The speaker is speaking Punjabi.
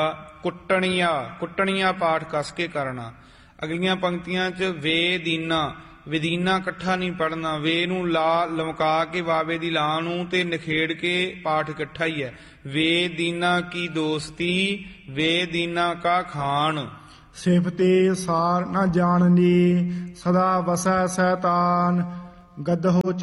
ਕੁੱਟਣੀਆਂ ਪਾਠ ਕਸ ਕੇ ਕਰਨਾ। ਅਗਲੀਆਂ ਪੰਕਤੀਆਂ 'ਚ ਵਿਦੀਨਾ ਇਕੱਠਾ ਨਹੀਂ ਪੜ੍ਹਨਾ। ਵੇ ਨੂੰ ਲਾ ਲਮਕਾ ਕੇ ਵਾਵੇ ਦੀ ਲਾ ਨੂੰ ਤੇ ਨਿਖੇੜ ਕੇ ਪਾਠ ਇਕੱਠਾ ਹੀ ਹੈ। ਵੇ ਦੀਨਾ ਕੀ ਦੋਸਤੀ ਵੇ ਦੀਨਾ ਕਾ ਖਾਨ। ਸਿਫਤੇ ਸਾਰ ਨਾ ਜਾਣਨੀ ਸਦਾ ਵਸੈ ਸੈਤਾਨ। ਗਦਹੋ